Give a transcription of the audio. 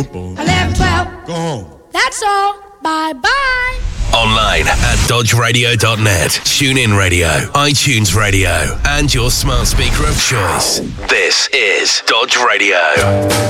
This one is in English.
11:12. Go home. That's all. Bye-bye. Online at dodgeradio.net, TuneIn Radio, iTunes Radio, and your smart speaker of choice. This is Dodge Radio.